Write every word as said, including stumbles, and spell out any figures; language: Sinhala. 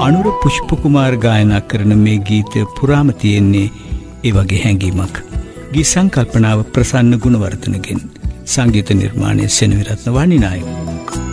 අනුර පුෂ්පකුමාර් ගායනා කරන මේ ගීතය පුරාම තියෙන්නේ ඒ වගේ හැඟීමක්. ගී සංකල්පනාව ප්‍රසන්න ගුණවර්ධනගෙන්, සංගීත නිර්මාණය සෙනවිරත්න වනිනායක.